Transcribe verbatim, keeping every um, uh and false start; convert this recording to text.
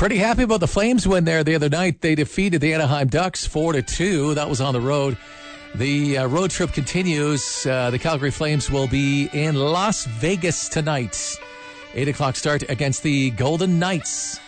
Pretty happy about the Flames win there the other night. They defeated the Anaheim Ducks four to two. That was on the road. The uh, road trip continues. Uh, the Calgary Flames will be in Las Vegas tonight. eight o'clock start against the Golden Knights.